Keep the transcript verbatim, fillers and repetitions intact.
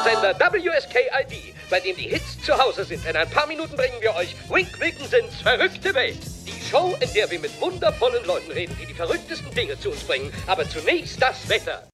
Radiosender W S K I D, bei dem die Hits zu Hause sind. In ein paar Minuten bringen wir euch Rick Wilkinsons verrückte Welt. Die Show, in der wir mit wundervollen Leuten reden, die die verrücktesten Dinge zu uns bringen. Aber zunächst das Wetter.